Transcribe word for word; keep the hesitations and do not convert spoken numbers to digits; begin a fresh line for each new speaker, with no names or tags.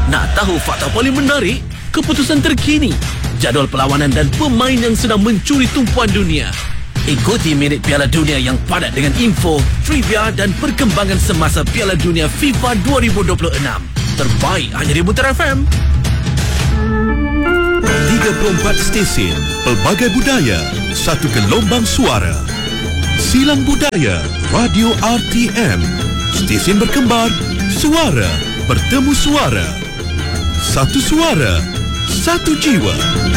Nak tahu fakta paling menarik? Keputusan terkini, jadual perlawanan dan pemain yang sedang mencuri tumpuan dunia. Ikuti minit Piala Dunia yang padat dengan info, trivia dan perkembangan semasa Piala Dunia FIFA dua ribu dua puluh enam. Terbaik hanya di Mutar F M.
tiga puluh empat stesen, pelbagai budaya, satu gelombang suara. Silang Budaya, Radio R T M. Stesen berkembar, suara bertemu suara. Satu suara, satu jiwa.